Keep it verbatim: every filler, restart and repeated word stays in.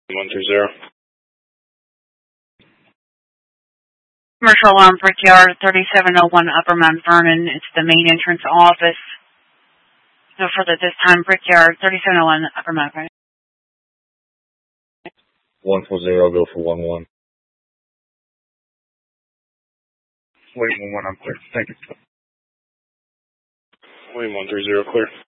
one three zero. Commercial alarm, Brickyard, thirty-seven oh one Upper Mount Vernon. It's the main entrance office. No further this time, Brickyard, thirty-seven oh one Upper Mount Vernon. one four zero, go for one one. Wait, one one, I'm clear. Thank you. William one three zero, clear.